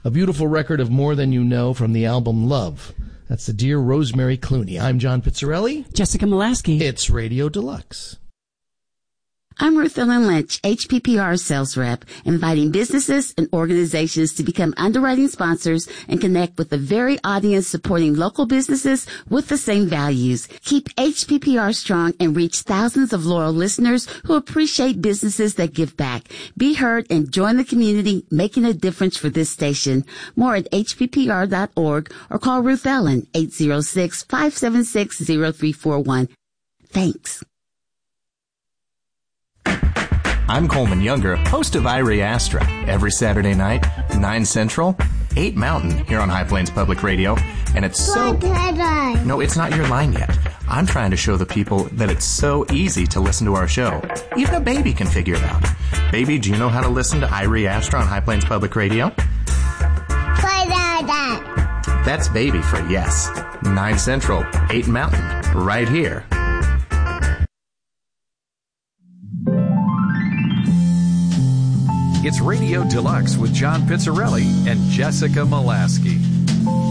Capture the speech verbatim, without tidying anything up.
a beautiful record of More Than You Know from the album Love. That's the Dear Rosemary Clooney. I'm John Pizzarelli. Jessica Molaski. It's Radio Deluxe. I'm Ruth Ellen Lynch, H P P R sales rep, inviting businesses and organizations to become underwriting sponsors and connect with the very audience supporting local businesses with the same values. Keep H P P R strong and reach thousands of loyal listeners who appreciate businesses that give back. Be heard and join the community making a difference for this station. More at H P P R dot org or call Ruth Ellen, eight zero six, five seven six, zero three four one. Thanks. I'm Coleman Younger, host of Irie Astra, every Saturday night, nine Central, eight Mountain, here on High Plains Public Radio. And it's so... No, it's not your line yet. I'm trying to show the people that it's so easy to listen to our show. Even a baby can figure it out. Baby, do you know how to listen to Irie Astra on High Plains Public Radio? That's baby for yes. nine Central, eight Mountain, right here. It's Radio Deluxe with John Pizzarelli and Jessica Molaski.